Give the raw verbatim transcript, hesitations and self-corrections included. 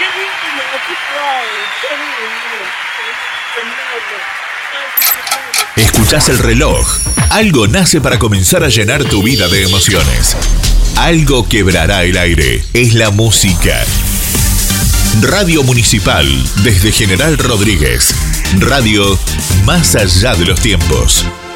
Escuchás el reloj. Algo nace para comenzar a llenar tu vida de emociones. Algo quebrará el aire. Es la música. Radio Municipal, desde General Rodríguez. Radio más allá de los tiempos.